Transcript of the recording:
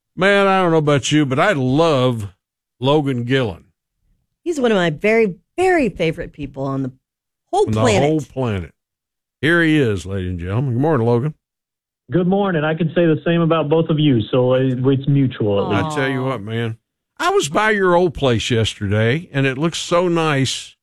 Man, I don't know about you, but I love Logan Gillen. He's one of my very, very favorite people on the whole On planet. the whole planet. Here he is, ladies and gentlemen. Good morning, Logan. Good morning. I could say the same about both of you, so it's mutual at least. I tell you what, man. I was by your old place yesterday, and it looks so nice.